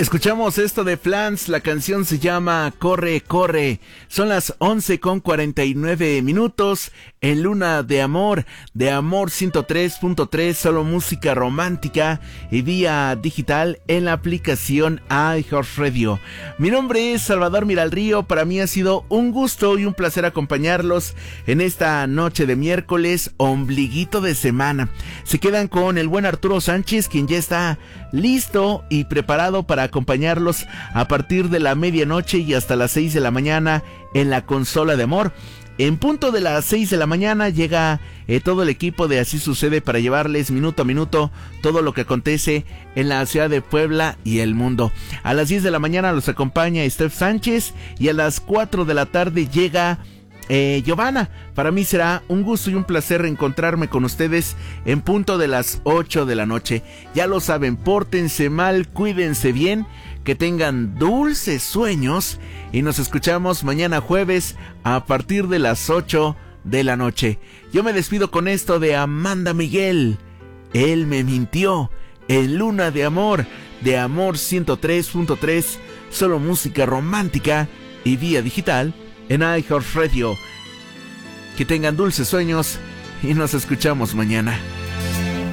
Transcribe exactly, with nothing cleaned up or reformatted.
Escuchamos esto de Flans, la canción se llama Corre, Corre. Son las once con cuarenta y nueve minutos en Luna de Amor, de Amor ciento tres punto tres, solo música romántica y vía digital en la aplicación iHeartRadio. Mi nombre es Salvador Miralrío, para mí ha sido un gusto y un placer acompañarlos en esta noche de miércoles, ombliguito de semana. Se quedan con el buen Arturo Sánchez, quien ya está listo y preparado para acompañarlos a partir de la medianoche y hasta las seis de la mañana en la consola de amor. En punto de las seis de la mañana llega eh, todo el equipo de Así Sucede para llevarles minuto a minuto todo lo que acontece en la ciudad de Puebla y el mundo. A las diez de la mañana los acompaña Steph Sánchez y a las cuatro de la tarde llega Eh, Giovanna. Para mí será un gusto y un placer reencontrarme con ustedes en punto de las ocho de la noche. Ya lo saben, pórtense mal, cuídense bien, que tengan dulces sueños y nos escuchamos mañana jueves a partir de las ocho de la noche. Yo me despido con esto de Amanda Miguel, Él me mintió, en Luna de Amor, de Amor ciento tres punto tres, solo música romántica y vía digital en iHeartRadio. Que tengan dulces sueños y nos escuchamos mañana.